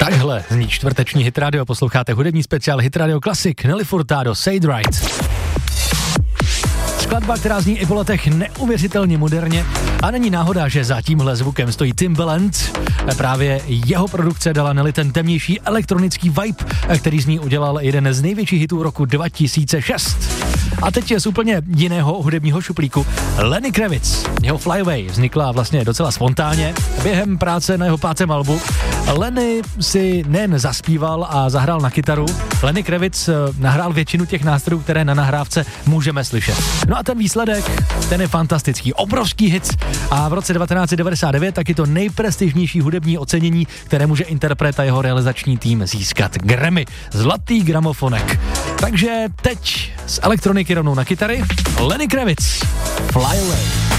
Takhle zní čtvrteční Hit Radio, posloucháte hudební speciál Hit Radio Classic, Nelly Furtado, Say It Right. Skladba, která zní i po letech neuvěřitelně moderně a není náhoda, že za tímhle zvukem stojí Timbaland. Právě jeho produkce dala Nelly ten temnější elektronický vibe, který z ní udělal jeden z největších hitů roku 2006. A teď je z úplně jiného hudebního šuplíku. Lenny Kravitz, jeho Fly Away vznikla vlastně docela spontánně během práce na jeho pátém albu. Lenny si nejen zaspíval a zahrál na kytaru, Lenny Kravitz nahrál většinu těch nástrojů, které na nahrávce můžeme slyšet. No a ten výsledek, ten je fantastický, obrovský hit a v roce 1999 taky to nejprestižnější hudební ocenění, které může interpret a jeho realizační tým získat, Grammy, zlatý gramofonek. Takže teď z elektroniky rovnou na kytary, Lenny Kravitz, Fly Away.